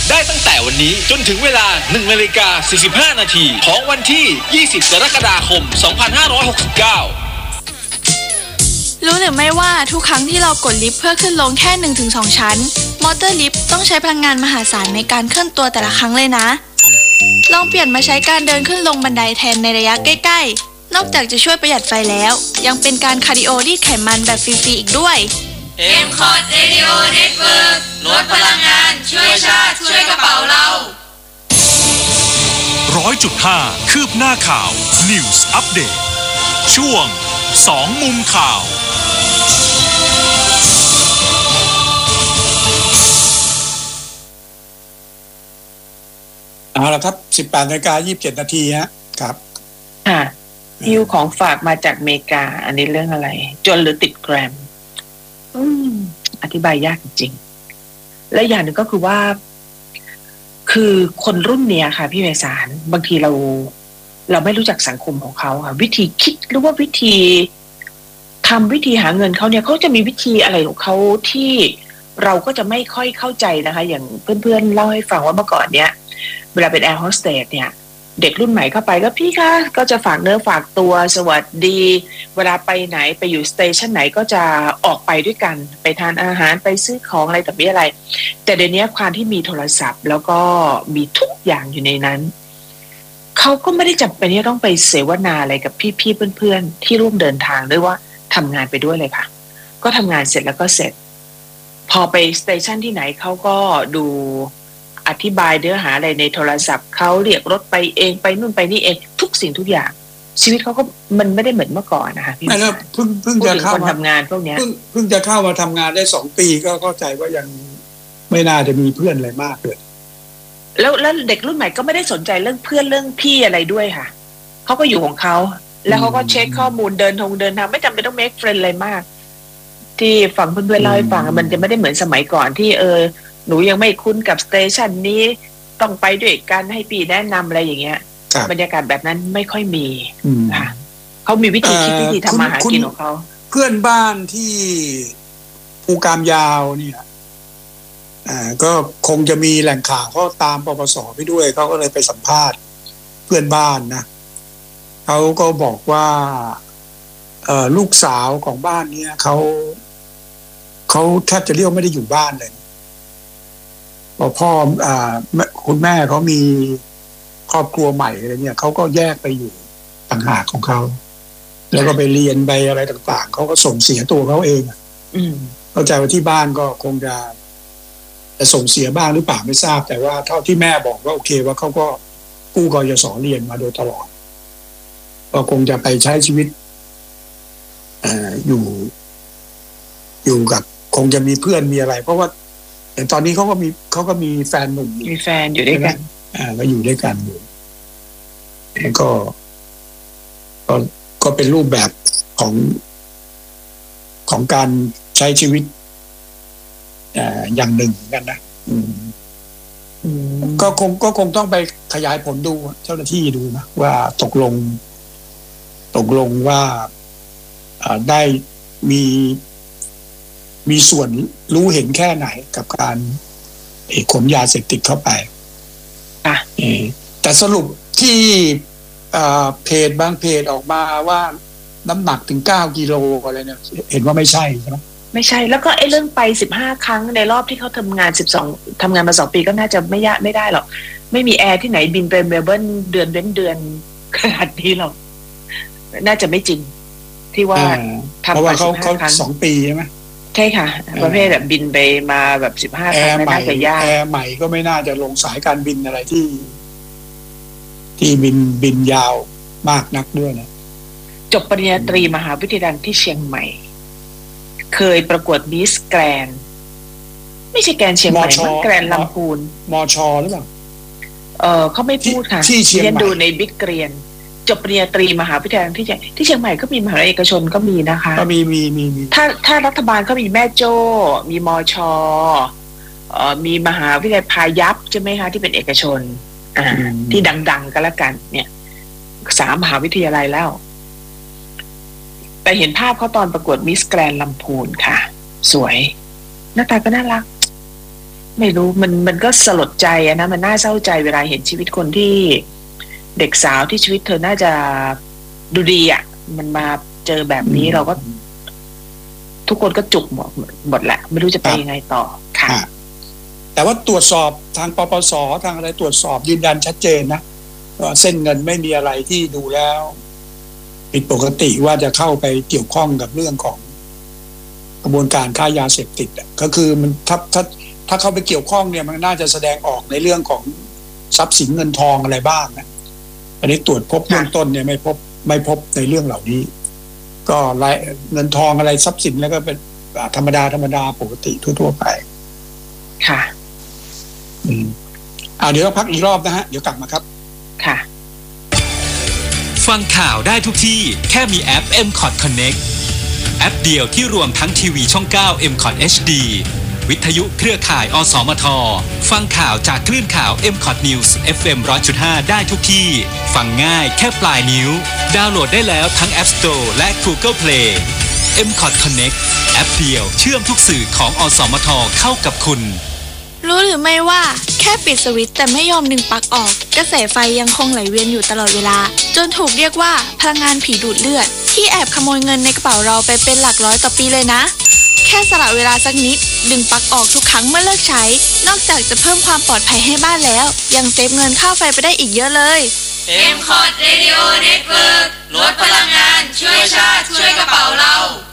ได้ตั้งแต่วันนี้จนถึงเวลา 1:45 นาทีของวันที่ 20 กรกฎาคม 2569 รู้หรือไม่ว่าทุกครั้งที่เรากดลิฟต์เพื่อขึ้นลงแค่ 1-2 ชั้นมอเตอร์ลิฟต์ต้องใช้พลังงานมหาศาลในการเคลื่อนตัวแต่ละครั้งเลยนะลองเปลี่ยนมาใช้การเดินขึ้นลงบันไดแทนในระยะใกล้ๆนอกจากจะช่วยประหยัดไฟแล้วยังเป็นการคาร์ดิโอรีดไขมันแบบฟรีๆอีกด้วย M-Cot Radio Network ลดพลังงานช่วยชาติช่วยกระเป๋าเรา 100.5 คืบหน้าข่าว News Update ช่วง2มุมข่าวเอาละครับ 18:27 นาทีฮะครับค่ะฮิวของฝากมาจากอเมริกาอันนี้เรื่องอะไรจนหรือติดแกรมอธิบายยากจริงๆและอย่างหนึ่งก็คือว่าคือคนรุ่นเนี้ยค่ะพี่ไพศาลบางทีเราไม่รู้จักสังคมของเขาค่ะวิธีคิดหรือว่าวิธีทำวิธีหาเงินเขาเนี่ยเขาจะมีวิธีอะไรของเขาที่เราก็จะไม่ค่อยเข้าใจนะคะอย่างเพื่อนๆเล่าให้ฟังว่าเมื่อก่อนเนี้ยเวลาเป็นแอร์โฮสเตสเนี่ยเด็กรุ่นใหม่เข้าไปก็พี่คะก็จะฝากเนื้อฝากตัวสวัสดีเวลาไปไหนไปอยู่สเตชันไหนก็จะออกไปด้วยกันไปทานอาหารไปซื้อของอะไรแต่ไม่อะไรแต่เดี๋ยวนี้ความที่มีโทรศัพท์แล้วก็มีทุกอย่างอยู่ในนั้นเขาก็ไม่ได้จำเป็นที่ต้องไปเสวนาอะไรกับพี่ๆเพื่อนๆที่ร่วมเดินทางด้วยว่าทำงานไปด้วยเลยค่ะก็ทำงานเสร็จแล้วก็เสร็จพอไปสเตชันที่ไหนเขาก็ดูอธิบายเนื้อหาอะไรในโทรศัพท์เขาเรียกรถไปเองไปนู่นไปนี่เองทุกสิ่งทุกอย่างชีวิตเขาก็มันไม่ได้เหมือนเมื่อก่อนนะคะพี่ไม่แล้วเพิ่งจะเข้ามาทำงานพวกนี้เพิ่งจะเข้ามาทำงานได้2 ปีก็เข้าใจว่ายังไม่น่าจะมีเพื่อนอะไรมากเลยแล้วเด็กรุ่นใหม่ก็ไม่ได้สนใจเรื่องเพื่อนเรื่องพี่อะไรด้วยค่ะเขาก็อยู่ของเขาแล้วเขาก็เช็คข้อมูลเดินทางไม่จำเป็นต้อง make friend อะไรมากที่ฟังเพื่อนๆเล่าให้ฟังมันจะไม่ได้เหมือนสมัยก่อนที่หนูยังไม่คุ้นกับสเตชันนี้ต้องไปด้วยกันให้พี่แนะนำอะไรอย่างเงี้ยบรรยากาศแบบนั้นไม่ค่อยมีค่ะเขามีวิธีคิดวิธีทำมาหากินของเขาเพื่อนบ้านที่ภูกามยาวเนี่ยก็คงจะมีแหล่งข่าวเขาตามปปสไปด้วยเขาก็เลยไปสัมภาษณ์เพื่อนบ้านนะเขาก็บอกว่าลูกสาวของบ้านเนี่ยเขาแทบจะเรียกไม่ได้อยู่บ้านเลยพอพ่อคุณแม่เขามีครอบครัวใหม่อะไรเนี่ยเขาก็แยกไปอยู่ต่างหากของเขาแล้วก็ไปเรียนไปอะไรต่างๆเขาก็ส่งเสียตัวเขาเองเข้าใจว่าที่บ้านก็คงจะส่งเสียบ้างหรือเปล่าไม่ทราบแต่ว่าเท่าที่แม่บอกว่าโอเคว่าเขาก็กู้กยศเรียนมาโดยตลอดก็คงจะไปใช้ชีวิตอยู่กับคงจะมีเพื่อนมีอะไรเพราะว่าแต่ตอนนี้เขาก็มีแฟนหนุ่มมีแฟนอยู่ด้วยกันก็อยู่ด้วยกันอยู่ก็เป็นรูปแบบของการใช้ชีวิตอย่างหนึ่งกันนะก็คงต้องไปขยายผลดูเจ้าหน้าที่ดูนะว่าตกลงว่าได้มีส่วนรู้เห็นแค่ไหนกับการขนยาเสพติดเข้าไปแต่สรุปที่เพจบางเพจออกมาว่าน้ำหนักถึง9 กิโลอะไรเนี่ยเห็นว่าไม่ใช่ใช่ไหมไม่ใช่แล้วก็เรื่องไป15 ครั้งในรอบที่เขาทำงานมา2 ปีก็น่าจะไม่ได้หรอกไม่มีแอร์ที่ไหนบินไปเมลเบิร์นเดือนขนาดนี้หรอกน่าจะไม่จริงที่ว่าทำมาเขา2 ปีใช่ไหมใช่ค่ะประเภทแบบบินไปมาแบบ15 ครั้งน่าจะยากแอร์ใหม่ก็ไม่น่าจะลงสายการบินอะไรที่บินยาวมากนักด้วยนะจบปริญญาตรีมหาวิทยาลัยที่เชียงใหม่เคยประกวดมิสแกรนไม่ใช่แกรนเชียงใหม่มันแกรนลำพูนมชหรือเปล่าเขาไม่พูดค่ะเรียนดูในบิ๊กเกรียนจบปริญญาตรีมหาวิทยาลัยที่เชียงใหม่ก็มีมหาวิทยาลัยเอกชนก็มีนะคะก็มีถ้ารัฐบาลก็มีแม่โจ้มีมชมีมหาวิทยาลัยพายัพใช่ไหมคะที่เป็นเอกชนที่ดังๆกันแล้วกันเนี่ย3 มหาวิทยาลัยแล้วแต่เห็นภาพเขาตอนประกวดมิสแกรนด์ลำพูนค่ะสวยหน้าตาก็น่ารักไม่รู้มันก็สลดใจอะนะมันน่าเศร้าใจเวลาเห็นชีวิตคนที่เด็กสาวที่ชีวิตเธอน่าจะดูดีอะมันมาเจอแบบนี้เราก็ ทุกคนก็จุกหมดแหละไม่รู้จะไปยังไงต่อค่ะแต่ว่าตรวจสอบทางปปสทางอะไรตรวจสอบยืนยันชัดเจนนะว่าเส้นเงินไม่มีอะไรที่ดูแล้วผิดปกติว่าจะเข้าไปเกี่ยวข้องกับเรื่องของกระบวนการค้ายาเสพติดก็คือมันถ้าเข้าไปเกี่ยวข้องเนี่ยมันน่าจะแสดงออกในเรื่องของทรัพย์สินเงินทองอะไรบ้างนะอันนี้ตรวจพบเบื้องต้นเนี่ยไม่พบในเรื่องเหล่านี้ก็เงินทองอะไรทรัพย์สินแล้วก็เป็นธรรมดาปกติทั่วๆไปค่ะเดี๋ยวพักอีกรอบนะฮะเดี๋ยวกลับมาครับค่ะฟังข่าวได้ทุกที่แค่มีแอป MCOT Connect แอปเดียวที่รวมทั้งทีวีช่อง 9 MCOT HD วิทยุเครือข่ายอสมทฟังข่าวจากคลื่นข่าว MCOT News FM 100.5 ได้ทุกที่ฟังง่ายแค่ปลายนิ้วดาวน์โหลดได้แล้วทั้ง App Store และ Google Play MCOT Connect แอปเดียวเชื่อมทุกสื่อของอสมทเข้ากับคุณรู้หรือไม่ว่าแค่ปิดสวิตช์แต่ไม่ยอมดึงปลั๊กออกกระแสไฟยังคงไหลเวียนอยู่ตลอดเวลาจนถูกเรียกว่าพลังงานผีดูดเลือดที่แอบขโมยเงินในกระเป๋าเราไปเป็นหลักร้อยต่อปีเลยนะแค่สละเวลาสักนิดดึงปลั๊กออกทุกครั้งเมื่อเลิกใช้นอกจากจะเพิ่มความปลอดภัยให้บ้านแล้วยังเซฟเงินค่าไฟไปได้อีกเยอะเลย MCOT Radio Network ลดพลังงานช่วยชาติช่วยกระเป๋าเรา